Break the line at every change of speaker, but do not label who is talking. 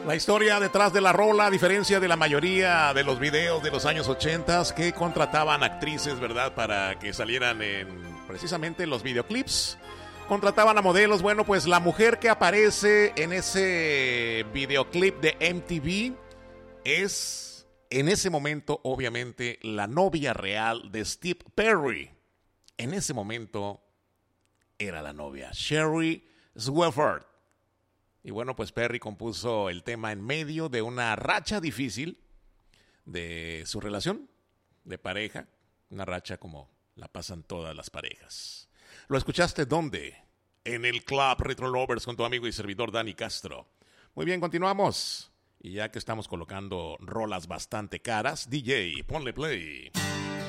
La historia detrás de la rola, a diferencia de la mayoría de los videos de los años 80 que contrataban actrices, ¿verdad? Para que salieran en precisamente los videoclips. Contrataban a modelos. Bueno, pues la mujer que aparece en ese videoclip de MTV es, en ese momento, obviamente, la novia real de Steve Perry. En ese momento era la novia, Sherry Swafford. Y bueno, pues Perry compuso el tema en medio de una racha difícil de su relación de pareja. Una racha como la pasan todas las parejas. ¿Lo escuchaste dónde? En el Club Retro Lovers con tu amigo y servidor Dani Castro. Muy bien, continuamos. Y ya que estamos colocando rolas bastante caras, DJ, ponle play.